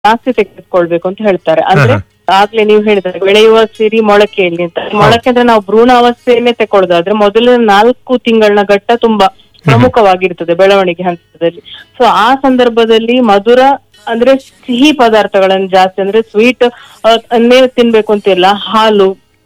ಜಾಸ್ತಿ ತೆಗೆದುಕೊಳ್ಬೇಕು ಅಂತ ಹೇಳ್ತಾರೆ. ಅಂದ್ರೆ ಆಗ್ಲೇ ನೀವು ಹೇಳಿದ್ರೆ ಬೆಳೆಯುವ ಸಿರಿ ಮೊಳಕೆಯಲ್ಲಿ ಅಂತ. ಮೊಳಕೆ ಅಂದ್ರೆ ನಾವು ಭ್ರೂಣ ಅವಸ್ಥೆಯನ್ನೇ ತಗೊಳ್ಳೋದಾದ್ರೆ ಮೊದಲಿನ 4 ತಿಂಗಳ ಘಟ್ಟ ತುಂಬಾ ಪ್ರಮುಖವಾಗಿರ್ತದೆ ಬೆಳವಣಿಗೆ ಹಂತದಲ್ಲಿ. ಸೊ ಆ ಸಂದರ್ಭದಲ್ಲಿ ಮಧುರ ಅಂದ್ರೆ ಸಿಹಿ ಪದಾರ್ಥಗಳನ್ನು ಜಾಸ್ತಿ, ಅಂದ್ರೆ ಸ್ವೀಟ್ ಅನ್ನೇ ತಿನ್ಬೇಕು ಅಂತಿಲ್ಲ, ಹಾಲು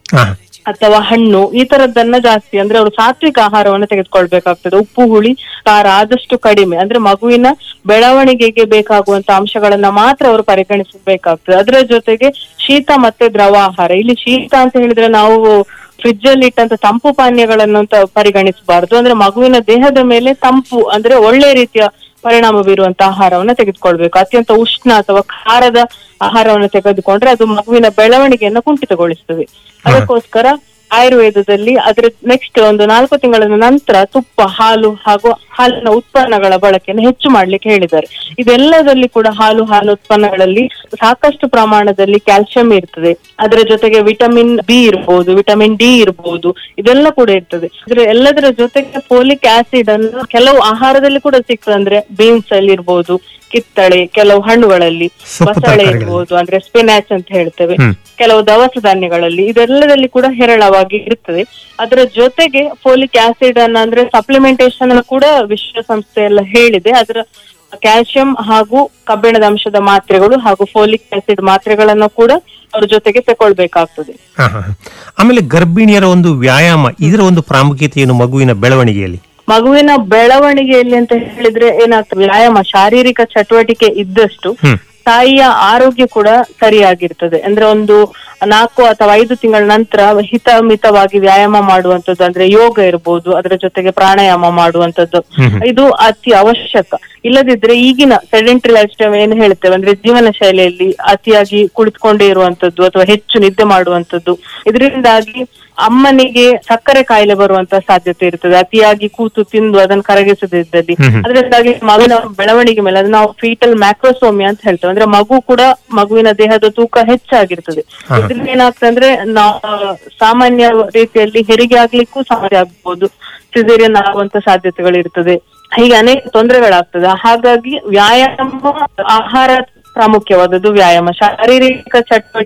ಅಥವಾ ಹಣ್ಣು ಈ ತರದ್ದನ್ನ ಜಾಸ್ತಿ, ಅಂದ್ರೆ ಅವರು ಸಾತ್ವಿಕ ಆಹಾರವನ್ನು ತೆಗೆದುಕೊಳ್ಬೇಕಾಗ್ತದೆ. ಉಪ್ಪು ಹುಳಿ ಖಾರ ಆದಷ್ಟು ಕಡಿಮೆ, ಅಂದ್ರೆ ಮಗುವಿನ ಬೆಳವಣಿಗೆಗೆ ಬೇಕಾಗುವಂತ ಅಂಶಗಳನ್ನ ಮಾತ್ರ ಅವರು ಪರಿಗಣಿಸಬೇಕಾಗ್ತದೆ. ಅದರ ಜೊತೆಗೆ ಶೀತ ಮತ್ತೆ ದ್ರವ ಆಹಾರ. ಇಲ್ಲಿ ಶೀತ ಅಂತ ಹೇಳಿದ್ರೆ ನಾವು ಫ್ರಿಡ್ಜ್ ಅಲ್ಲಿ ಇಟ್ಟಂತ ತಂಪು ಪಾನೀಯಗಳನ್ನು ಅಂತ ಪರಿಗಣಿಸಬಾರ್ದು. ಅಂದ್ರೆ ಮಗುವಿನ ದೇಹದ ಮೇಲೆ ತಂಪು ಅಂದ್ರೆ ಒಳ್ಳೆ ರೀತಿಯ ಪರಿಣಾಮ ಬೀರುವಂತ ಆಹಾರವನ್ನ ತೆಗೆದುಕೊಳ್ಬೇಕು. ಅತ್ಯಂತ ಉಷ್ಣ ಅಥವಾ ಖಾರದ ಆಹಾರವನ್ನು ತೆಗೆದುಕೊಂಡ್ರೆ ಅದು ಮಗುವಿನ ಬೆಳವಣಿಗೆಯನ್ನು ಕುಂಠಿತಗೊಳಿಸ್ತದೆ. ಅದಕ್ಕೋಸ್ಕರ ಆಯುರ್ವೇದದಲ್ಲಿ ಅದ್ರ ನೆಕ್ಸ್ಟ್ ಒಂದು 4 ತಿಂಗಳ ನಂತರ ತುಪ್ಪ, ಹಾಲು ಹಾಗೂ ಹಾಲಿನ ಉತ್ಪನ್ನಗಳ ಬಳಕೆಯನ್ನು ಹೆಚ್ಚು ಮಾಡ್ಲಿಕ್ಕೆ ಹೇಳಿದ್ದಾರೆ. ಇದೆಲ್ಲದಲ್ಲಿ ಕೂಡ ಹಾಲು ಉತ್ಪನ್ನಗಳಲ್ಲಿ ಸಾಕಷ್ಟು ಪ್ರಮಾಣದಲ್ಲಿ ಕ್ಯಾಲ್ಸಿಯಂ ಇರ್ತದೆ. ಅದರ ಜೊತೆಗೆ ವಿಟಮಿನ್ ಬಿ ಇರ್ಬೋದು, ವಿಟಮಿನ್ ಡಿ ಇರ್ಬೋದು, ಇದೆಲ್ಲ ಕೂಡ ಇರ್ತದೆ. ಎಲ್ಲದರ ಜೊತೆಗೆ ಫೋಲಿಕ್ ಆಸಿಡ್ ಅನ್ನು ಕೆಲವು ಆಹಾರದಲ್ಲಿ ಕೂಡ ಸಿಗ್ತದೆ. ಅಂದ್ರೆ ಬೀನ್ಸ್ ಅಲ್ಲಿ ಇರ್ಬೋದು, ಕಿತ್ತಳೆ, ಕೆಲವು ಹಣ್ಣುಗಳಲ್ಲಿ ಬಸಳೆ ಇರ್ಬೋದು, ಅಂದ್ರೆ ಸ್ಪಿನಾಚ್ ಅಂತ ಹೇಳ್ತೇವೆ, ಕೆಲವು ದವಸ ಧಾನ್ಯಗಳಲ್ಲಿ, ಇದೆಲ್ಲದಲ್ಲಿ ಕೂಡ ಹೇರಳವಾಗಿ ಇರ್ತದೆ. ಅದರ ಜೊತೆಗೆ ಫೋಲಿಕ್ ಆಸಿಡ್ ಅನ್ನ ಅಂದ್ರೆ ಸಪ್ಲಿಮೆಂಟೇಶನ್ ಕೂಡ ವಿಶ್ವಸಂಸ್ಥೆ ಎಲ್ಲ ಹೇಳಿದೆ. ಅದರ ಕ್ಯಾಲ್ಸಿಯಂ ಹಾಗೂ ಕಬ್ಬಿಣದ ಅಂಶದ ಮಾತ್ರೆಗಳು ಹಾಗೂ ಫೋಲಿಕ್ ಆಸಿಡ್ ಮಾತ್ರೆಗಳನ್ನು ಕೂಡ ಅವ್ರ ಜೊತೆಗೆ ತಗೊಳ್ಬೇಕಾಗ್ತದೆ. ಆಮೇಲೆ ಗರ್ಭಿಣಿಯರ ಒಂದು ವ್ಯಾಯಾಮ, ಇದರ ಒಂದು ಪ್ರಾಮುಖ್ಯತೆ ಏನು ಮಗುವಿನ ಬೆಳವಣಿಗೆಯಲ್ಲಿ? ಮಗುವಿನ ಬೆಳವಣಿಗೆಯಲ್ಲಿ ಅಂತ ಹೇಳಿದ್ರೆ ಏನಾಗ್ತದೆ, ವ್ಯಾಯಾಮ ಶಾರೀರಿಕ ಚಟುವಟಿಕೆ ಇದ್ದಷ್ಟು ತಾಯಿಯ ಆರೋಗ್ಯ ಕೂಡ ಸರಿಯಾಗಿರ್ತದೆ. ಅಂದ್ರೆ ಒಂದು 4 ಅಥವಾ 5 ತಿಂಗಳ ನಂತರ ಹಿತಮಿತವಾಗಿ ವ್ಯಾಯಾಮ ಮಾಡುವಂತದ್ದು, ಅಂದ್ರೆ ಯೋಗ ಇರ್ಬೋದು, ಅದರ ಜೊತೆಗೆ ಪ್ರಾಣಾಯಾಮ ಮಾಡುವಂತದ್ದು ಇದು ಅತಿ ಅವಶ್ಯಕ. ಇಲ್ಲದಿದ್ರೆ ಈಗಿನ ಸೆಡೆಂಟರಿ ಲೈಫ್ ಸ್ಟೈಲ್ ಏನು ಹೇಳ್ತೇವೆ, ಅಂದ್ರೆ ಜೀವನ ಶೈಲಿಯಲ್ಲಿ ಅತಿಯಾಗಿ ಕುಳಿತುಕೊಂಡೇ ಇರುವಂತದ್ದು ಅಥವಾ ಹೆಚ್ಚು ನಿದ್ದೆ ಮಾಡುವಂತದ್ದು, ಇದರಿಂದಾಗಿ ಅಮ್ಮನಿಗೆ ಸಕ್ಕರೆ ಕಾಯಿಲೆ ಬರುವಂತ ಸಾಧ್ಯತೆ ಇರ್ತದೆ, ಅತಿಯಾಗಿ ಕೂತು ತಿಂದು ಅದನ್ನು ಕರಗಿಸದಿದ್ದಲ್ಲಿ. ಅದರಿಂದಾಗಿ ಮಗುವಿನ ಬೆಳವಣಿಗೆ ಮೇಲೆ ಅದು ನಾವು ಫೀಟಲ್ ಮ್ಯಾಕ್ರೋಸೋಮಿಯಾ ಅಂತ ಹೇಳ್ತೇವೆ. ಅಂದ್ರೆ ಮಗುವಿನ ದೇಹದ ತೂಕ ಹೆಚ್ಚಾಗಿರ್ತದೆ. ಇದ್ರಿಂದ ಏನಾಗ್ತದೆ ಅಂದ್ರೆ ಸಾಮಾನ್ಯ ರೀತಿಯಲ್ಲಿ ಹೆರಿಗೆ ಆಗ್ಲಿಕ್ಕೂ ಸಮಸ್ಯೆ ಆಗ್ಬಹುದು, ಸಿಸೇರಿಯನ್ ಆಗುವಂತ ಸಾಧ್ಯತೆಗಳಿರ್ತದೆ, ಹೀಗೆ ಅನೇಕ ತೊಂದರೆಗಳಾಗ್ತದೆ. ಹಾಗಾಗಿ ವ್ಯಾಯಾಮ, ಆಹಾರ ಪ್ರಾಮುಖ್ಯವಾದದ್ದು ವ್ಯಾಯಾಮ, ಶಾರೀರಿಕ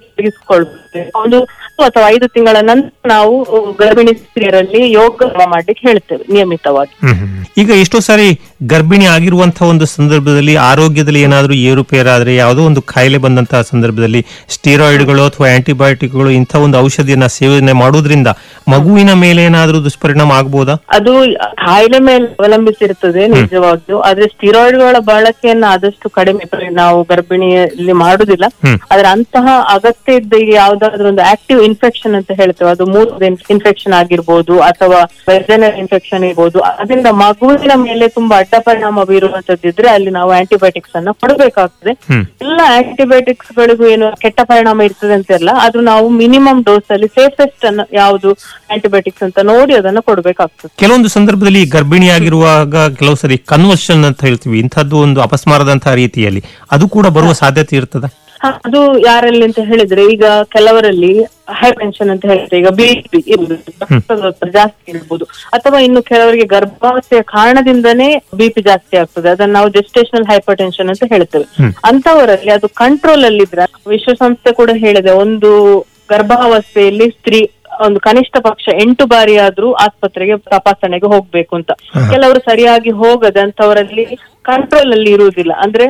ಚಟುವಟಿಕೆ ಒಂದು ಅಥವಾ 5 ತಿಂಗಳ ನಂತರ ನಾವು ಗರ್ಭಿಣಿ ಸ್ತ್ರೀಯರಲ್ಲಿ ಯೋಗ ಮಾಡ್ಲಿಕ್ಕೆ ಹೇಳ್ತೇವೆ ನಿಯಮಿತವಾಗಿ. ಈಗ ಎಷ್ಟೋ ಸಾರಿ ಗರ್ಭಿಣಿ ಆಗಿರುವಂತಹ ಒಂದು ಸಂದರ್ಭದಲ್ಲಿ ಆರೋಗ್ಯದಲ್ಲಿ ಏನಾದ್ರೂ ಏರುಪೇರಾದ್ರೆ, ಯಾವುದೋ ಒಂದು ಕಾಯಿಲೆ ಬಂದಂತಹ ಸಂದರ್ಭದಲ್ಲಿ ಸ್ಟೀರಾಯ್ಡ್ಗಳು ಅಥವಾ ಆಂಟಿಬಯೋಟಿಕ್ಗಳು ಇಂಥ ಒಂದು ಔಷಧಿಯನ್ನ ಸೇವನೆ ಮಾಡೋದ್ರಿಂದ ಮಗುವಿನ ಮೇಲೆ ಏನಾದ್ರೂ ದುಷ್ಪರಿಣಾಮ ಆಗ್ಬೋದಾ? ಅದು ಕಾಯಿಲೆ ಮೇಲೆ ಅವಲಂಬಿಸಿರ್ತದೆ ನಿಜವಾಗ್ಲೂ. ಆದ್ರೆ ಸ್ಟೀರಾಯ್ಡ್ಗಳ ಬಳಕೆಯನ್ನ ಆದಷ್ಟು ಕಡಿಮೆ ನಾವು ಗರ್ಭಿಣಿಯಲ್ಲಿ ಮಾಡುದಿಲ್ಲ. ಆದ್ರೆ ಅಂತಹ ಅಗತ್ಯ ಇದ್ದ ಯಾವ್ದಾದ್ರು ಒಂದು ಆಕ್ಟಿವ್ ಇನ್ಫೆಕ್ಷನ್ ಅಂತ ಹೇಳ್ತೇವೆ, ಅದು ಮೂತ್ರದ ಇನ್ಫೆಕ್ಷನ್ ಆಗಿರ್ಬೋದು ಅಥವಾ ವೆಜನಲ್ ಇನ್ಫೆಕ್ಷನ್ ಇರ್ಬೋದು, ಅದರಿಂದ ಮಗುವಿನ ಮೇಲೆ ತುಂಬಾ ಅಡ್ಡ ಪರಿಣಾಮ ಬೀರುವಂತದ್ದಿದ್ರೆ ಅಲ್ಲಿ ನಾವು ಆಂಟಿಬಯೋಟಿಕ್ಸ್ ಅನ್ನ ಕೊಡಬೇಕಾಗ್ತದೆ. ಎಲ್ಲ ಆಂಟಿಬಯೋಟಿಕ್ಸ್ ಗಳಿಗೂ ಏನು ಕೆಟ್ಟ ಪರಿಣಾಮ ಇರ್ತದೆ ಅಂತೆಲ್ಲ, ಅದು ನಾವು ಮಿನಿಮಮ್ ಡೋಸ್ ಅಲ್ಲಿ ಸೇಫೆಸ್ಟ್ ಅನ್ನ ಯಾವುದು ಆಂಟಿಬಯೋಟಿಕ್ಸ್ ಅಂತ ನೋಡಿ ಅದನ್ನ ಕೊಡ್ಬೇಕಾಗ್ತದೆ. ಕೆಲವೊಂದು ಸಂದರ್ಭದಲ್ಲಿ ಗರ್ಭಿಣಿಯಾಗಿರುವಾಗ ಕೆಲವು ಸರಿ ಕನ್ವರ್ಷನ್ ಅಂತ ಹೇಳ್ತೀವಿ, ಇಂಥದ್ದು ಒಂದು ಅಪಸ್ಮಾರದಂತಹ ರೀತಿಯಲ್ಲಿ ಅದು ಕೂಡ ಬರುವ ಸಾಧ್ಯತೆ ಇರ್ತದ? ಅದು ಯಾರಲ್ಲಿ ಅಂತ ಹೇಳಿದ್ರೆ, ಈಗ ಕೆಲವರಲ್ಲಿ ಹೈಟೆನ್ಷನ್ ಅಂತ ಹೇಳ್ತೇವೆ, ಈಗ ಬಿಪಿ ಇರ್ಬೋದು, ಜಾಸ್ತಿ ಇರ್ಬೋದು, ಅಥವಾ ಇನ್ನು ಕೆಲವರಿಗೆ ಗರ್ಭಾವಸ್ಥೆಯ ಕಾರಣದಿಂದನೇ ಬಿಪಿ ಜಾಸ್ತಿ ಆಗ್ತದೆ, ಅದನ್ನ ನಾವು ಜೆಸ್ಟೇಷನಲ್ ಹೈಪರ್ ಟೆನ್ಷನ್ ಅಂತ ಹೇಳ್ತೇವೆ. ಅಂತವರಲ್ಲಿ ಅದು ಕಂಟ್ರೋಲ್ ಅಲ್ಲಿ ಇದ್ರೆ, ವಿಶ್ವಸಂಸ್ಥೆ ಕೂಡ ಹೇಳಿದೆ, ಒಂದು ಗರ್ಭಾವಸ್ಥೆಯಲ್ಲಿ ಸ್ತ್ರೀ ಒಂದು ಕನಿಷ್ಠ ಪಕ್ಷ 8 ಬಾರಿ ಆದ್ರೂ ಆಸ್ಪತ್ರೆಗೆ ತಪಾಸಣೆಗೆ ಹೋಗ್ಬೇಕು ಅಂತ. ಕೆಲವರು ಸರಿಯಾಗಿ ಹೋಗದಂತವರಲ್ಲಿ ಕಂಟ್ರೋಲ್ ಅಲ್ಲಿ ಇರುವುದಿಲ್ಲ, ಅಂದ್ರೆ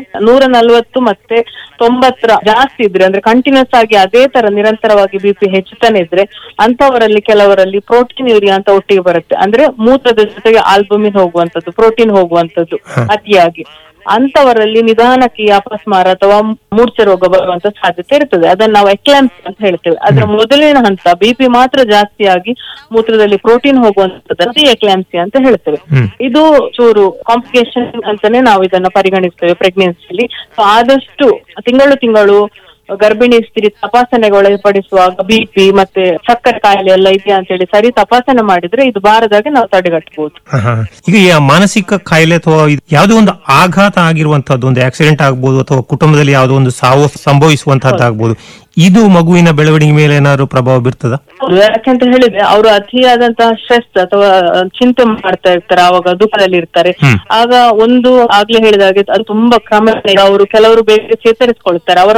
140 ಮತ್ತೆ 90 ಜಾಸ್ತಿ ಇದ್ರೆ, ಅಂದ್ರೆ ಕಂಟಿನ್ಯೂಸ್ ಆಗಿ ಅದೇ ತರ ನಿರಂತರವಾಗಿ ಬಿಪಿ ಹೆಚ್ಚುತ್ತಾನೆ ಇದ್ರೆ ಅಂತವರಲ್ಲಿ ಕೆಲವರಲ್ಲಿ ಪ್ರೋಟೀನ್ ಯೂರಿಯಾ ಅಂತ ಒಟ್ಟಿಗೆ ಬರುತ್ತೆ. ಅಂದ್ರೆ ಮೂತ್ರದ ಜೊತೆಗೆ ಆಲ್ಬುಮಿನ್ ಹೋಗುವಂತದ್ದು, ಪ್ರೋಟೀನ್ ಹೋಗುವಂತದ್ದು ಅತಿಯಾಗಿ, ಅಂತವರಲ್ಲಿ ನಿಧಾನಕ್ಕೆ ಅಪಸ್ಮಾರ ಅಥವಾ ಮೂರ್ಛೆ ರೋಗ ಬರುವಂತ ಸಾಧ್ಯತೆ ಇರ್ತದೆ. ಅದನ್ನ ನಾವು ಎಕ್ಲಾಂಪ್ಸಿ ಅಂತ ಹೇಳ್ತೇವೆ. ಅದರ ಮೊದಲಿನ ಹಂತ ಬಿಪಿ ಮಾತ್ರ ಜಾಸ್ತಿಯಾಗಿ ಮೂತ್ರದಲ್ಲಿ ಪ್ರೋಟೀನ್ ಹೋಗುವಂತದ್ದು ಎಕ್ಲಾಂಪ್ಸಿ ಅಂತ ಹೇಳ್ತೇವೆ. ಇದು ಚೂರು ಕಾಂಪ್ಲಿಕೇಶನ್ ಅಂತಾನೆ ನಾವು ಇದನ್ನ ಪರಿಗಣಿಸ್ತೇವೆ ಪ್ರೆಗ್ನೆನ್ಸಿಯಲ್ಲಿ. ಆದಷ್ಟು ತಿಂಗಳು ಗರ್ಭಿಣಿ ಸ್ತ್ರೀ ತಪಾಸಣೆಗೆ ಒಳಪಡಿಸುವಾಗ ಬಿಪಿ ಮತ್ತೆ ಸಕ್ಕರೆ ಕಾಯಿಲೆ ಎಲ್ಲ ಇದೆಯಾ ಅಂತ ಹೇಳಿ ಸರಿ ತಪಾಸಣೆ ಮಾಡಿದ್ರೆ ಇದು ಬಾರದಾಗೆ ನಾವು ತಡೆಗಟ್ಟಬಹುದು. ಈಗ ಮಾನಸಿಕ ಕಾಯಿಲೆ ಅಥವಾ ಯಾವುದೋ ಒಂದು ಆಘಾತ ಆಗಿರುವಂತದ್ದು, ಒಂದು ಆಕ್ಸಿಡೆಂಟ್ ಆಗ್ಬಹುದು ಅಥವಾ ಕುಟುಂಬದಲ್ಲಿ ಯಾವುದೋ ಒಂದು ಸಾವು ಸಂಭವಿಸುವಂತಹದ್ದಾಗಬಹುದು, ಇದು ಮಗುವಿನ ಬೆಳವಣಿಗೆ ಮೇಲೆ ಏನಾದ್ರು ಪ್ರಭಾವ ಬೀರ್ತದ? ಯಾಕೆಂತ ಹೇಳಿದ್ರೆ ಅವರು ಅತಿಯಾದಂತಹ ಸ್ಟ್ರೆಸ್ ಅಥವಾ ಚಿಂತೆ ಮಾಡ್ತಾ ಇರ್ತಾರೆ, ಆವಾಗ ದುಃಖದಲ್ಲಿ ಇರ್ತಾರೆ. ಆಗ ಆಗ್ಲೇ ಹೇಳಿದಾಗೆ ಅದು ತುಂಬಾ ಕ್ರಮೇಣ ಅವರು ಕೆಲವರು ಬೇಗ ಚೇತರಿಸಿಕೊಳ್ತಾರೆ. ಅವರ